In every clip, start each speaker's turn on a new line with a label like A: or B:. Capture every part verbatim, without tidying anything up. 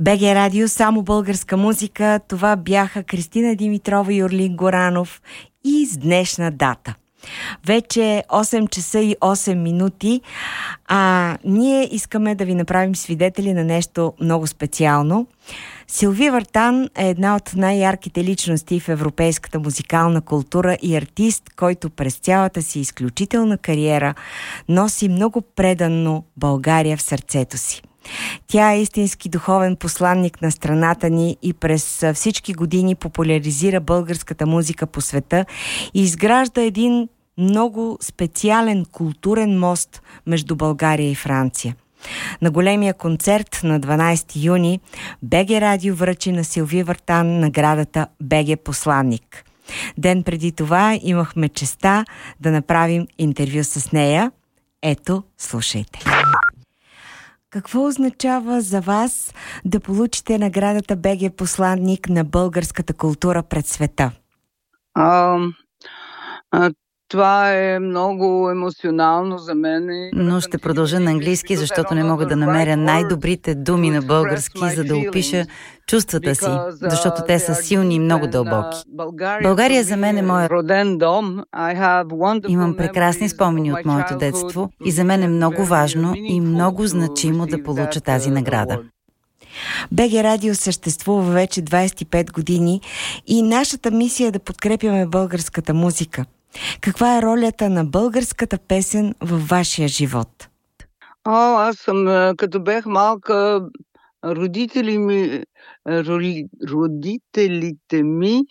A: БГ Радио, само българска музика. Това бяха Кристина Димитрова и Орлин Горанов и с днешна дата. Вече осем часа и осем минути, а ние искаме да ви направим свидетели на нещо много специално. Силви Вартан е една от най-ярките личности в европейската музикална култура и артист, който през цялата си изключителна кариера носи много преданно България в сърцето си. Тя е истински духовен посланник на страната ни и през всички години популяризира българската музика по света и изгражда един много специален културен мост между България и Франция. На големия концерт на дванайсети юни БГ Радио връчи на Силви Вартан наградата БГ Посланник. Ден преди това имахме честа да направим интервю с нея. Ето, слушайте. Какво означава за вас да получите наградата БГ Посланник на българската култура пред света?
B: А, а, това е много емоционално за мен.
C: Но ще продължа на английски, защото не мога да намеря най-добрите думи на български, за да опиша чувствата си, защото те са силни и много дълбоки. България за мен е моя
B: роден дом.
C: Имам прекрасни спомени от моето детство и за мен е много важно и много значимо да получа тази награда.
A: БГ Радио съществува вече двайсет и пет години и нашата мисия е да подкрепяме българската музика. Каква е ролята на българската песен във вашия живот?
B: О, аз съм, като бях малка, родители ми, роли, родителите ми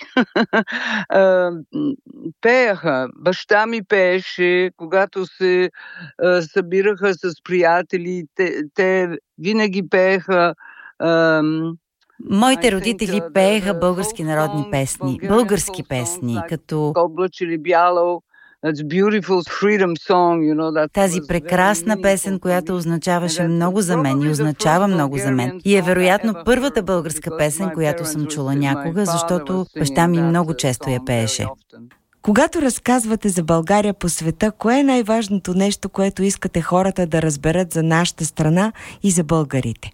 B: пееха. Баща ми пееше, когато се събираха с приятели, те, те винаги пееха.
C: Моите родители пееха български народни песни, български песни, като
B: Облаче бяло,
C: тази прекрасна песен, която означаваше много за мен и означава много за мен. И е вероятно първата българска песен, която съм чула някога, защото баща ми много често я пееше.
A: Когато разказвате за България по света, кое е най-важното нещо, което искате хората да разберат за нашата страна и за българите?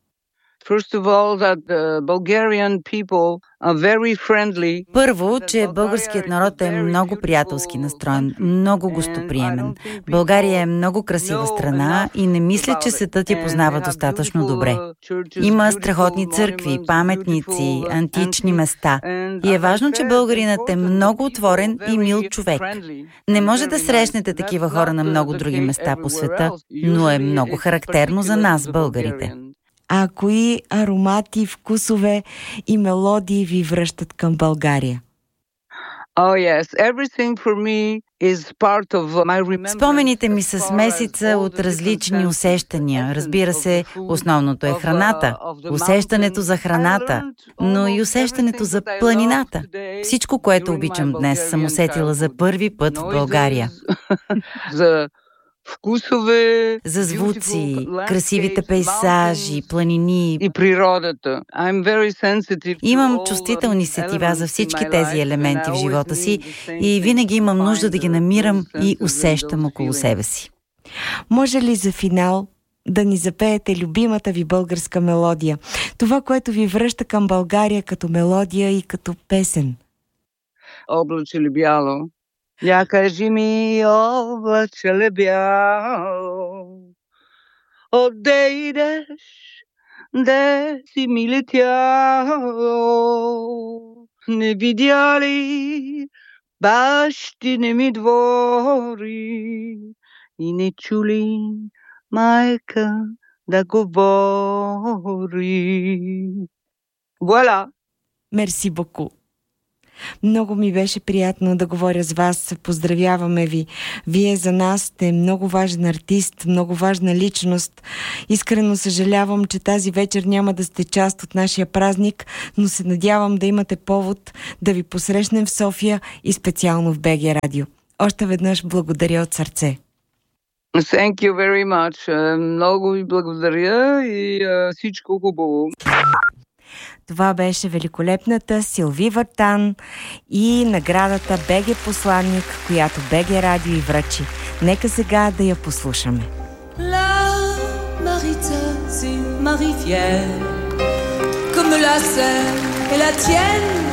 C: Първо, че българският народ е много приятелски настроен, много гостоприемен. България е много красива страна и не мисля, че светът я познава достатъчно добре. Има страхотни църкви, паметници, антични места. И е важно, че българинът е много отворен и мил човек. Не може да срещнете такива хора на много други места по света, но е много характерно за нас, българите.
A: А кои аромати, вкусове и мелодии ви връщат към България?
B: Oh, yes. Everything for me is part of my remembrance.
C: Спомените ми са смесица от различни усещания. Разбира се, основното е храната. Усещането за храната, но и усещането за планината. Всичко, което обичам днес, съм усетила за първи път в България.
B: За вкусове,
C: за звуци, красивите пейзажи, планини
B: и природата.
C: Имам чувствителни сетива за всички тези елементи в живота си и винаги имам нужда да ги намирам и усещам около себе си.
A: Може ли за финал да ни запеете любимата ви българска мелодия? Това, което ви връща към България като мелодия и като песен.
B: Облаче ли бяло? Я кажи ми, облаче бяло, отде идеш, де си ми летяло, не видя ли бащине ми двори и не чули майка да говори. Вуаля!
A: Мерси боку! Много ми беше приятно да говоря с вас. Поздравяваме ви. Вие за нас сте много важен артист, много важна личност. Искрено съжалявам, че тази вечер няма да сте част от нашия празник, но се надявам да имате повод да ви посрещнем в София и специално в БГ Радио. Още веднъж благодаря от сърце.
B: Thank you very much. Много ви благодаря и uh, всичко хубаво.
A: Това беше великолепната Силви Вартан и наградата БГ Посланник, която БГ Радио и връчи. Нека сега да я послушаме.
D: La Marita, c'est Marie fière, la scène et la tienne.